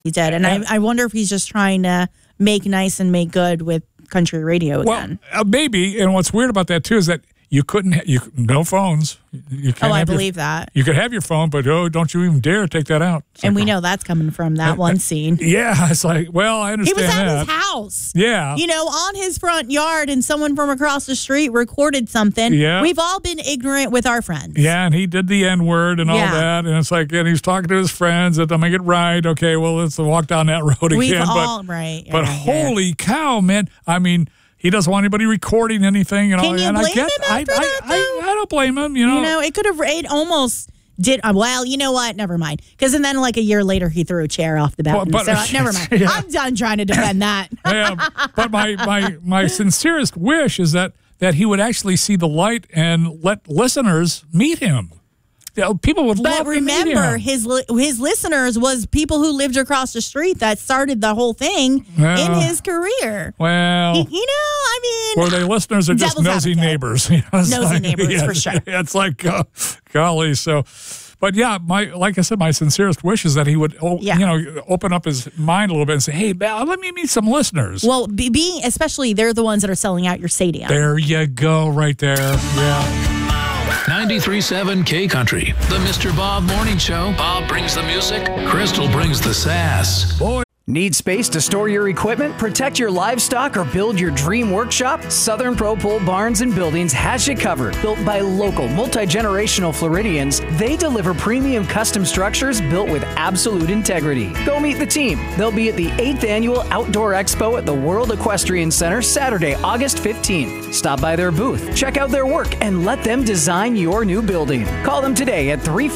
He did. And I wonder if he's just trying to make nice and make good with country radio again. Well, maybe. And what's weird about that, too, is that you couldn't, no phones. You can't I believe that. You could have your phone, but don't you even dare take that out. And we know that's coming from that one scene. Yeah, it's like, well, I understand that. He was at his house. Yeah. On his front yard, and someone from across the street recorded something. Yeah. We've all been ignorant with our friends. Yeah, and he did the N-word and all that, and it's like, and he's talking to his friends that they'll make it right. Okay, well, let's walk down that road again. But holy cow, man. I mean, he doesn't want anybody recording anything. Can you blame him after that, though? I don't blame him, it almost did. Well, you know what? Never mind. Because then, like a year later, he threw a chair off the balcony. So never mind. Yeah. I'm done trying to defend that. Yeah, but my sincerest wish is that he would actually see the light and let listeners meet him. People would love to meet him. But remember, his listeners was people who lived across the street that started the whole thing in his career. Well, or they listeners are just nosy neighbors. Nosy neighbors, for sure. It's like, golly, so... But yeah, like I said, my sincerest wish is that he would, open up his mind a little bit and say, "Hey, let me meet some listeners." Well, especially they're the ones that are selling out your stadium. There you go, right there. Yeah. 93.7 K Country, the Mr. Bob Morning Show. Bob brings the music, Crystal brings the sass. Boy. Need space to store your equipment, protect your livestock, or build your dream workshop? Southern Pro Pole Barns and Buildings has you covered. Built by local, multi-generational Floridians, they deliver premium custom structures built with absolute integrity. Go meet the team. They'll be at the 8th Annual Outdoor Expo at the World Equestrian Center Saturday, August 15th. Stop by their booth, check out their work, and let them design your new building. Call them today at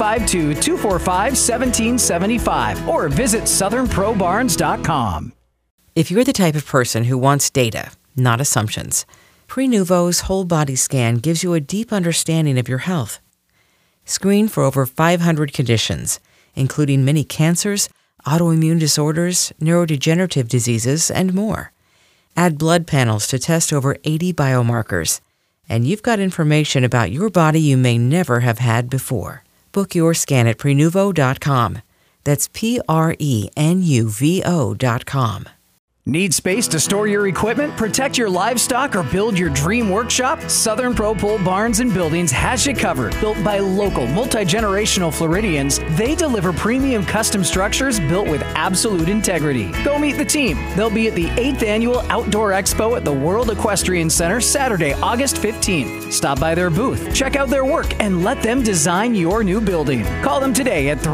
352-245-1775 or visit southernprobarns.com. If you're the type of person who wants data, not assumptions, Prenuvo's whole body scan gives you a deep understanding of your health. Screen for over 500 conditions, including many cancers, autoimmune disorders, neurodegenerative diseases, and more. Add blood panels to test over 80 biomarkers, and you've got information about your body you may never have had before. Book your scan at Prenuvo.com. That's Prenuvo.com. Need space to store your equipment, protect your livestock, or build your dream workshop? Southern Pro Pole Barns and Buildings has you covered. Built by local, multi-generational Floridians, they deliver premium custom structures built with absolute integrity. Go meet the team. They'll be at the 8th Annual Outdoor Expo at the World Equestrian Center Saturday, August 15th. Stop by their booth, check out their work, and let them design your new building. Call them today at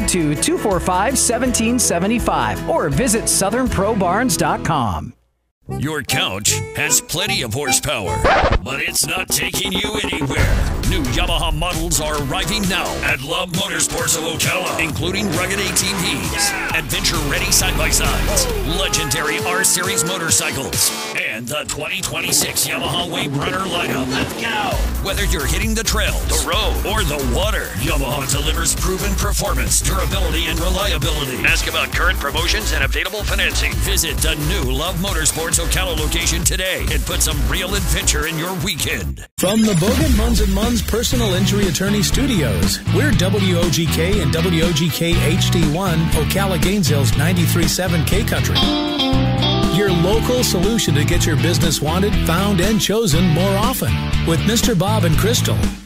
352-245-1775 or visit southernprobarns.com. Your couch has plenty of horsepower, but it's not taking you anywhere. New Yamaha models are arriving now at Love Motorsports of Ocala, including rugged ATVs, adventure-ready side-by-sides, legendary R-Series motorcycles, and the 2026 Yamaha Wave Runner lineup. Let's go! Whether you're hitting the trail, the road, or the water, Yamaha delivers proven performance, durability, and reliability. Ask about current promotions and available financing. Visit the new Love Motorsports Ocala location today and put some real adventure in your weekend. From the Bogan Munz & Munz Personal Injury Attorney Studios, we're WOGK and WOGK HD1, Ocala Gainesville's 93.7 K Country. Your local solution to get your business wanted, found, and chosen more often with Mr. Bob and Crystal.